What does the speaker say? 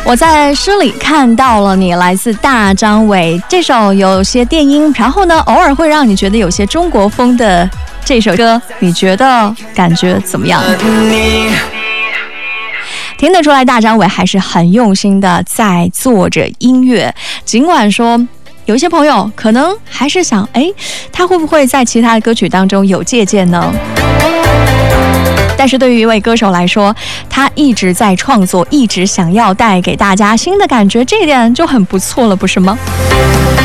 我在诗里看到了你，来自大张伟。这首有些电音，然后呢，偶尔会让你觉得有些中国风的这首歌，你觉得感觉怎么样？听得出来，大张伟还是很用心的在做着音乐。尽管说有一些朋友可能还是想，他会不会在其他的歌曲当中有借鉴呢？但是对于一位歌手来说，他一直在创作，一直想要带给大家新的感觉，这一点就很不错了，不是吗？